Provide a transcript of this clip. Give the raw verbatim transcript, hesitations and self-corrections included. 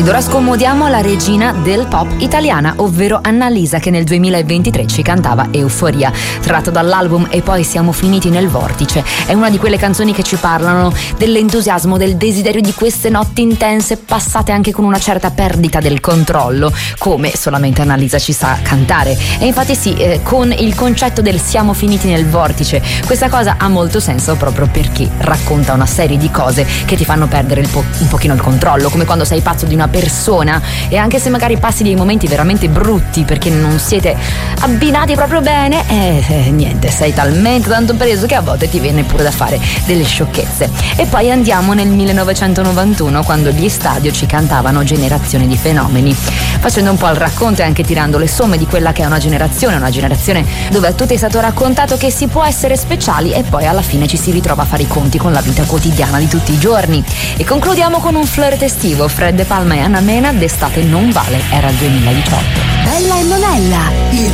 Ed ora scomodiamo la regina del pop italiana, ovvero Annalisa, che nel duemilaventitré ci cantava Euforia, tratto dall'album E poi siamo finiti nel vortice. È una di quelle canzoni che ci parlano dell'entusiasmo, del desiderio di queste notti intense passate anche con una certa perdita del controllo, come solamente Annalisa ci sa cantare. E infatti sì, eh, con il concetto del siamo finiti nel vortice, questa cosa ha molto senso proprio perché racconta una serie di cose che ti fanno perdere il po- un pochino il controllo, come quando sei pazzo di una persona e anche se magari passi dei momenti veramente brutti perché non siete abbinati proprio bene, eh, eh, niente, sei talmente tanto preso che a volte ti viene pure da fare delle sciocchezze. E poi andiamo nel millenovecentonovantuno, quando gli Stadio ci cantavano Generazione di fenomeni, facendo un po' il racconto e anche tirando le somme di quella che è una generazione, una generazione dove a tutti è stato raccontato che si può essere speciali e poi alla fine ci si ritrova a fare i conti con la vita quotidiana di tutti i giorni. E concludiamo con un flirt estivo, Fred De Palma e Anna Mena, d'estate non vale, era il duemiladiciotto. Bella e Monella, il